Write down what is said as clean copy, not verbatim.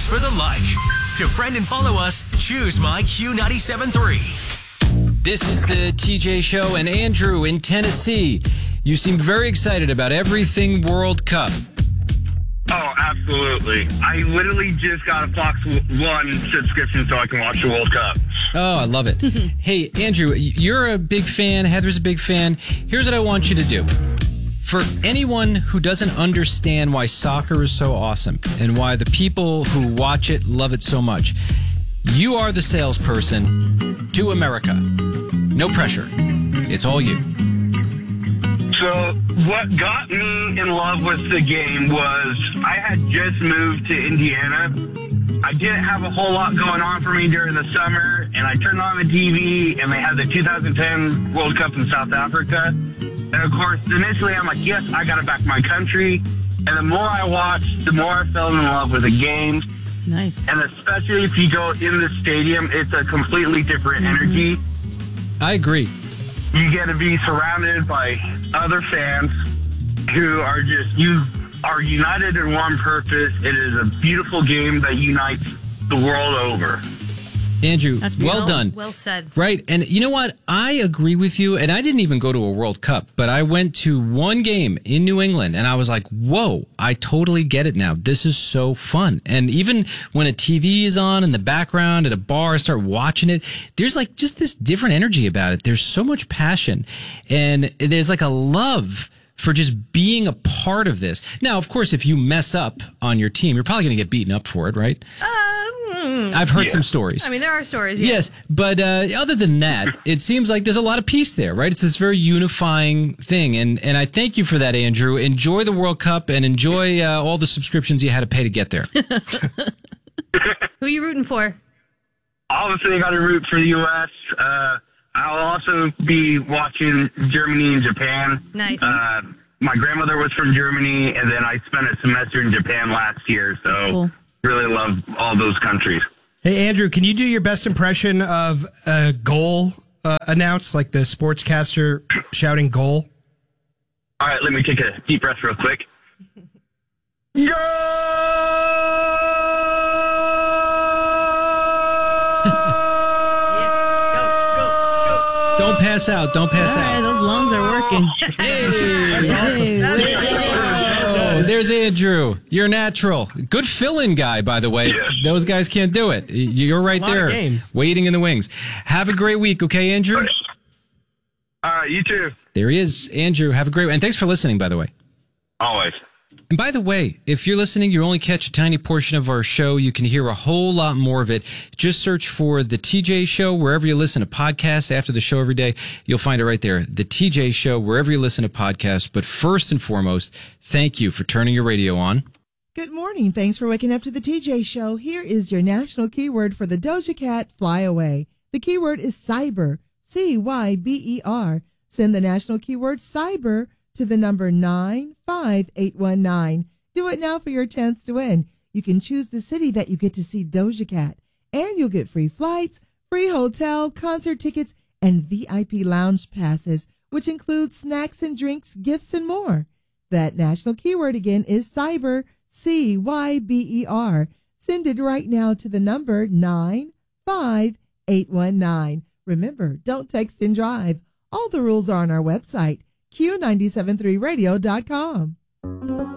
Thanks for the like. To friend and follow us, choose my Q97.3. This is the TJ Show, and Andrew in Tennessee. You seem very excited about everything World Cup. Oh, absolutely. I literally just got a Fox One subscription so I can watch the World Cup. Oh, I love it. Hey, Andrew, you're a big fan. Heather's a big fan. Here's what I want you to do. For anyone who doesn't understand why soccer is so awesome and why the people who watch it love it so much, you are the salesperson to America. No pressure. It's all you. So what got me in love with the game was I had just moved to Indiana. I didn't have a whole lot going on for me during the summer, and I turned on the TV, and they had the 2010 World Cup in South Africa. And, of course, initially I'm like, yes, I got to back my country. And the more I watched, the more I fell in love with the game. Nice. And especially if you go in the stadium, it's a completely different energy. I agree. You get to be surrounded by other fans who are united in one purpose. It is a beautiful game that unites the world over. Andrew, That's well done. Well said. Right. And you know what? I agree with you. And I didn't even go to a World Cup, but I went to one game in New England and I was like, whoa, I totally get it now. This is so fun. And even when a TV is on in the background at a bar, I start watching it. There's like just this different energy about it. There's so much passion and there's like a love for just being a part of this. Now, of course, if you mess up on your team, you're probably going to get beaten up for it, right? I've heard some stories. I mean, there are stories. Yeah. Yes, but other than that, it seems like there's a lot of peace there, right? It's this very unifying thing, and I thank you for that, Andrew. Enjoy the World Cup and enjoy all the subscriptions you had to pay to get there. Who are you rooting for? Obviously, I got to root for the U.S. I'll also be watching Germany and Japan. Nice. My grandmother was from Germany, and then I spent a semester in Japan last year, so cool. Really love all those countries. Hey, Andrew, can you do your best impression of a goal announced, like the sportscaster shouting goal? All right, let me take a deep breath real quick. Go! Don't pass out. Don't pass All right, out. those lungs are working. Hey, That's awesome. there's Andrew. You're natural. Good fill-in guy, by the way. Yes. Those guys can't do it. You're right A lot of there, games. waiting in the wings. Have a great week, okay, Andrew? All right, you too. There he is, Andrew. Have a great one. And thanks for listening, by the way. Always. And by the way, if you're listening, you only catch a tiny portion of our show. You can hear a whole lot more of it. Just search for The TJ Show wherever you listen to podcasts after the show every day. You'll find it right there. The TJ Show wherever you listen to podcasts. But first and foremost, thank you for turning your radio on. Good morning. Thanks for waking up to the TJ Show. Here is your national keyword for the Doja Cat Flyaway. The keyword is cyber, CYBER. Send the national keyword cyber to the number 95819. Do it now for your chance to win. You can choose the city that you get to see Doja Cat, and you'll get free flights, free hotel, concert tickets, and VIP lounge passes, which include snacks and drinks, gifts, and more. That national keyword again is cyber, CYBER. Send it right now to the number 95819. Remember, don't text and drive. All the rules are on our website, Q973radio.com.